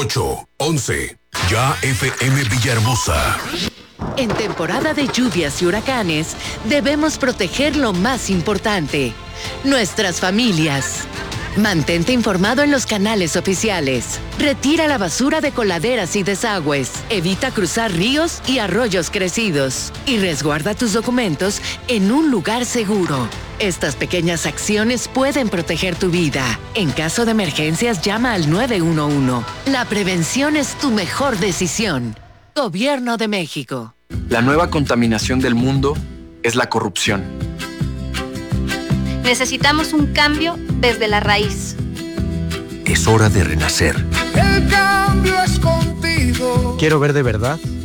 8, 11. Ya FM Villahermosa. En temporada de lluvias y huracanes, debemos proteger lo más importante, nuestras familias. Mantente informado en los canales oficiales. Retira la basura de coladeras y desagües. Evita cruzar ríos y arroyos crecidos. Y resguarda tus documentos en un lugar seguro. Estas pequeñas acciones pueden proteger tu vida. En caso de emergencias, llama al 911. La prevención es tu mejor decisión. Gobierno de México. La nueva contaminación del mundo es la corrupción. Necesitamos un cambio desde la raíz. Es hora de renacer. El cambio es contigo. Quiero ver de verdad